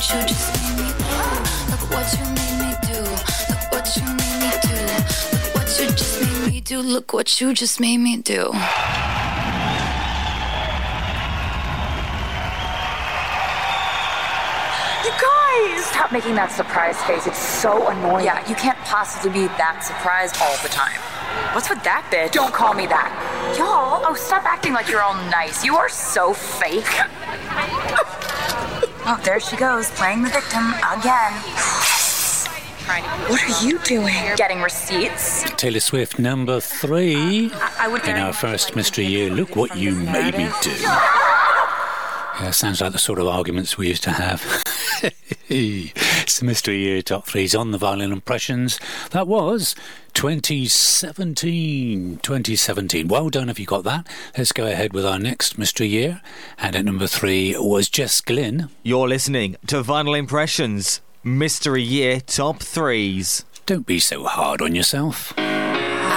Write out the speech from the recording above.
you just made me do. Look what you made me do. Look what you made me do. Look what you just made me do. Look what you just made me do. You guys! Stop making that surprise face. It's so annoying. Yeah, you can't possibly be that surprised all the time. What's with that bitch? Don't call me that. Y'all, oh, stop acting like you're all nice. You are so fake. Oh, there she goes, playing the victim again. What are you doing? Getting receipts. Taylor Swift, number 3 in our first Mystery Year. Look what you made me do. Yeah, sounds like the sort of arguments we used to have. It's the Mystery Year Top 3s on the Vinyl Impressions. That was 2017. Well done if you got that. Let's go ahead with our next Mystery Year. And at number 3 was Jess Glynn. You're listening to Vinyl Impressions, Mystery Year Top 3s. Don't be so hard on yourself.